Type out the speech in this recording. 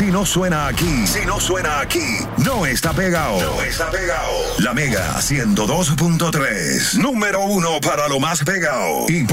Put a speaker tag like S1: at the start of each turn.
S1: no suena aquí, no está pegado. No está pegado. La Mega 102.3, número 1 para lo más pegado.